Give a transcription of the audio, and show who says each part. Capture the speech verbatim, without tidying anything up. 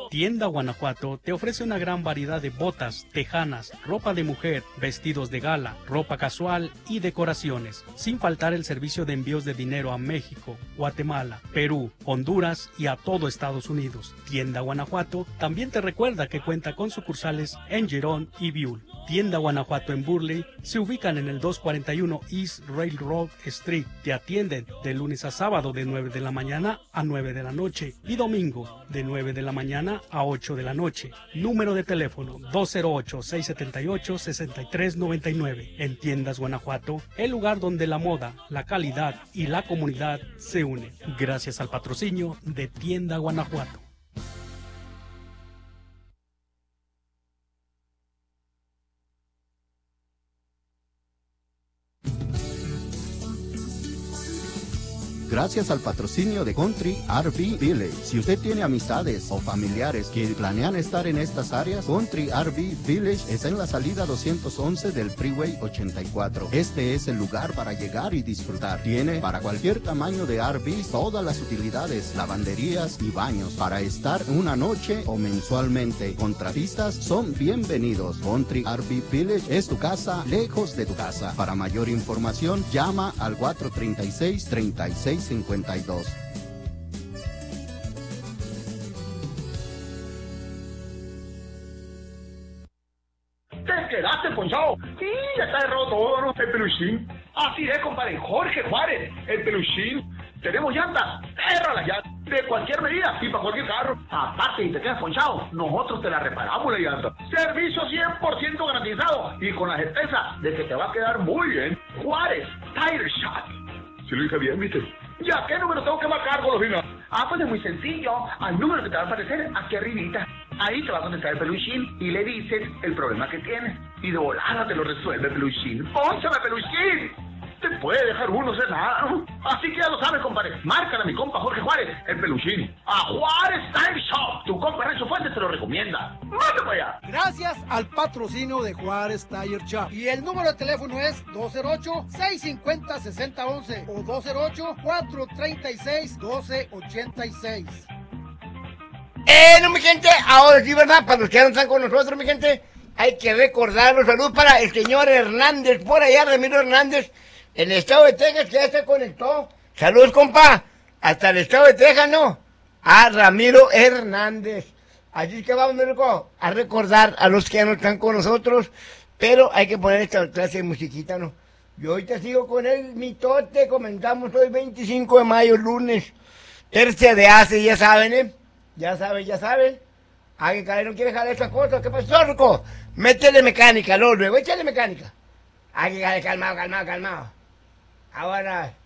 Speaker 1: Tienda Guanajuato te ofrece una gran variedad de botas, tejanas, ropa de mujer, vestidos de gala, ropa casual y decoraciones, sin faltar el servicio de envíos de dinero a México, Guatemala, Perú, Honduras y a todo Estados Unidos. Tienda Guanajuato también te recuerda que cuenta con sucursales en Girón y Biul. Tienda Guanajuato en Burley se ubican en el doscientos cuarenta y uno East Railroad Street. Te atienden de lunes a sábado de nueve de la mañana a nueve de la noche y domingo de nueve de la mañana a ocho de la noche. Número de teléfono dos cero ocho, seis siete ocho, seis tres nueve nueve. En Tiendas Guanajuato, el lugar donde la moda, la calidad y la comunidad se unen. Gracias al patrocinio de Tienda Guanajuato.
Speaker 2: Gracias al patrocinio de Country R V Village. Si usted tiene amistades o familiares que planean estar en estas áreas, Country R V Village está en la salida doscientos once del Freeway ochenta y cuatro. Este es el lugar para llegar y disfrutar. Tiene para cualquier tamaño de R V todas las utilidades, lavanderías y baños para estar una noche o mensualmente. Contratistas son bienvenidos. Country R V Village es tu casa lejos de tu casa. Para mayor información, llama al cuatro tres seis, tres seis cincuenta y dos.
Speaker 3: ¿Te quedaste ponchado? Sí, ya está errado todo, ¿no? El peluchín. Así es, compadre. Jorge Juárez, el peluchín. Tenemos llantas, erra las llantas, de cualquier medida y para cualquier carro. Aparte, si te quedas ponchado, nosotros te la reparamos la llanta. Servicio cien por ciento garantizado y con la certeza de que te va a quedar muy bien. Juárez Tire Shop. Si lo dije bien, ¿viste? ¿Ya qué número tengo que marcar, Golosina? Ah, pues es muy sencillo. Al número que te va a aparecer aquí arribita. Ahí te va a contestar el peluchín y le dices el problema que tienes. Y de volada te lo resuelve el peluchín. ¡Pónchame, peluchín! Te puede dejar uno ser nada, ¿no? Así que ya lo sabes, compadre. Márcale a mi compa Jorge Juárez, el peluchín. A Juárez Tire Shop. Tu compa Renzo Fuentes te lo recomienda. ¡Mándate para allá!
Speaker 4: Gracias al patrocinio de Juárez Tire Shop. Y el número de teléfono es dos cero ocho, seis cinco cero, seis cero uno uno o dos cero ocho, cuatro tres seis, uno dos ocho seis.
Speaker 5: Eh, no, mi gente, ahora sí, ¿verdad? Para los que ya no están con nosotros, mi gente, hay que recordar los saludos para el señor Hernández, por allá, Ramiro Hernández, en el estado de Texas, que ya se conectó. Saludos, compa, hasta el estado de Texas, ¿no? A Ramiro Hernández. Así que vamos, Rico, a recordar a los que ya no están con nosotros, pero hay que poner esta clase de musiquita, ¿no? Yo ahorita sigo con el mitote, comenzamos hoy veinticinco de mayo, lunes, tercia de hace, ya saben, ¿eh? Ya saben, ya saben. Ah, que caray, no quiere jalar esta cosa. ¿Qué pasó, Rico? Métele mecánica, luego, luego, échale mecánica. Ah, que caray, calmado, calmado, calmado. Ahora...